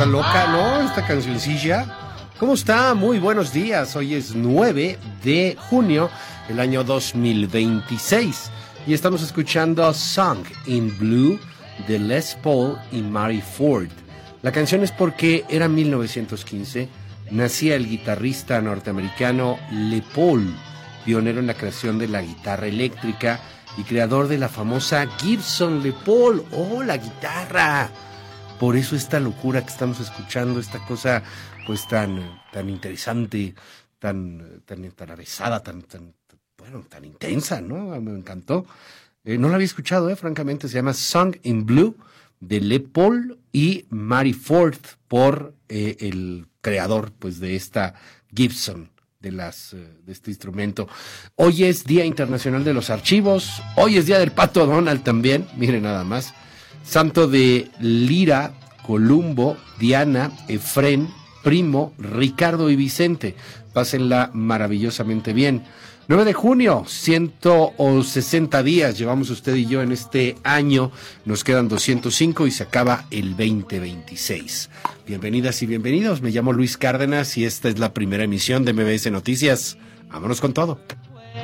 está loca, ¿no? Esta cancioncilla. ¿Cómo está? Muy buenos días. Hoy es 9 de junio del año 2026 y estamos escuchando Song in Blue de Les Paul y Mary Ford. La canción es porque era 1915, nacía el guitarrista norteamericano Les Paul, pionero en la creación de la guitarra eléctrica y creador de la famosa Gibson Les Paul. ¡Oh, la guitarra! Por eso esta locura que estamos escuchando, esta cosa pues tan interesante, tan avesada, tan intensa, ¿no? Me encantó. No la había escuchado, francamente. Se llama Song in Blue de Les Paul y Mary Ford por el creador pues de esta Gibson, de este instrumento. Hoy es Día Internacional de los Archivos. Hoy es Día del Pato Donald también. Miren nada más. Santo de Lira, Columbo, Diana, Efrén, Primo, Ricardo y Vicente. Pásenla maravillosamente bien. 9 de junio, 160 días llevamos usted y yo en este año. Nos quedan 205 y se acaba el 2026. Bienvenidas y bienvenidos. Me llamo Luis Cárdenas y esta es la primera emisión de MBS Noticias. Vámonos con todo.